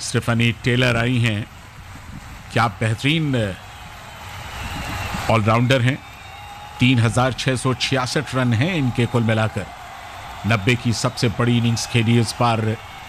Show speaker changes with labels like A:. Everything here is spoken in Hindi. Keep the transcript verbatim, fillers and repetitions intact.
A: स्टेफनी टेलर आई हैं, क्या बेहतरीन ऑलराउंडर हैं। तीन हजार छः सौ छियासठ रन हैं इनके कुल मिलाकर। नब्बे की सबसे बड़ी इनिंग्स खेली इस बार